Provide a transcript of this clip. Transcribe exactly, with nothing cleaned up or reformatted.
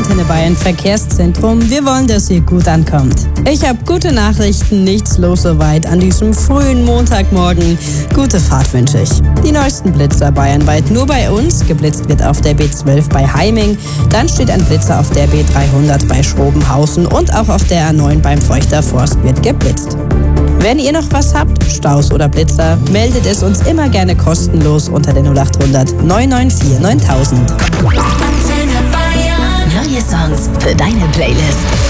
Antenne Bayern Verkehrszentrum. Wir wollen, dass ihr gut ankommt. Ich habe gute Nachrichten, nichts los soweit an diesem frühen Montagmorgen. Gute Fahrt wünsche ich. Die neuesten Blitzer bayernweit nur bei uns. Geblitzt wird auf der B zwölf bei Heiming. Dann steht ein Blitzer auf der B dreihundert bei Schrobenhausen und auch auf der A neun beim Feuchter Forst wird geblitzt. Wenn ihr noch was habt, Staus oder Blitzer, meldet es uns immer gerne kostenlos unter der null acht hundert neun neun vier neuntausend. Neue Songs für deine Playlist.